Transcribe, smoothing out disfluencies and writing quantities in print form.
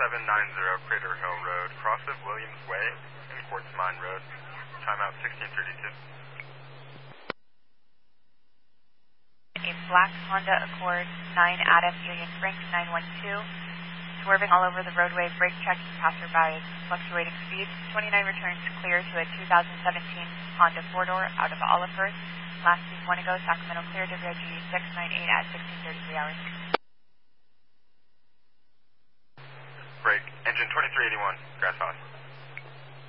790 Crater Hill Road, cross of Williams Way and Quartz Mine Road. Timeout 1632. A black Honda Accord 9 Adams Union Frank 912, swerving all over the roadway, brake checking passerby, fluctuating speeds. 29 returns clear to a 2017 Honda 4-door out of Olivehurst. Last seen 1 ago, Sacramento clear, WIG 698 at 1633 hours. Brake, engine 2381, Grass Valley.